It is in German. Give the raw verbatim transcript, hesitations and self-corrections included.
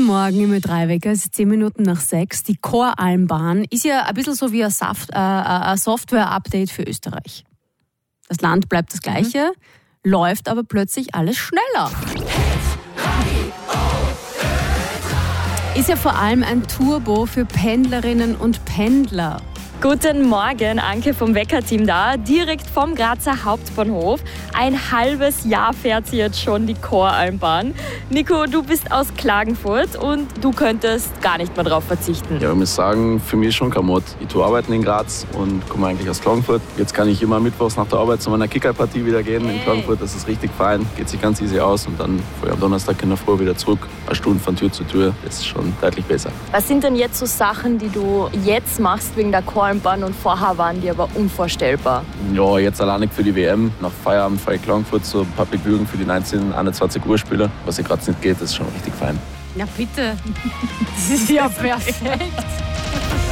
Guten Morgen im Ö drei Wecker, es ist zehn Minuten nach sechs. Die Choralmbahn ist ja ein bisschen so wie ein, Saft, äh, ein Software-Update für Österreich. Das Land bleibt das Gleiche, mhm. läuft aber plötzlich alles schneller. Ist ja vor allem ein Turbo für Pendlerinnen und Pendler. Guten Morgen, Anke vom Wecker-Team da, direkt vom Grazer Hauptbahnhof. Ein halbes Jahr fährt sie jetzt schon, die Choralmbahn. Nico, du bist aus Klagenfurt und du könntest gar nicht mehr drauf verzichten. Ja, ich muss sagen, für mich ist schon kein Mod. Ich tue arbeiten in Graz und komme eigentlich aus Klagenfurt. Jetzt kann ich immer mittwochs nach der Arbeit zu meiner Kickerpartie wieder gehen hey. in Klagenfurt. Das ist richtig fein, geht sich ganz easy aus und dann fahre ich am Donnerstag in der Früh wieder zurück. Eine Stunde von Tür zu Tür, das ist schon deutlich besser. Was sind denn jetzt so Sachen, die du jetzt machst wegen der Choralmbahn und vorher waren die aber unvorstellbar? Ja, jetzt alleinig für die W M. Nach Feierabend fahre ich Klagenfurt so Public Viewing für die neunzehn, einundzwanzig Uhr Spiele. Was ja gerade nicht geht, das ist schon richtig fein. Ja bitte, das ist ja perfekt.